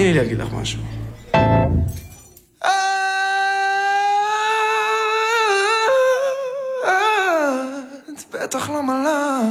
תני לי להגיד לך משהו. את בטח לא מלאה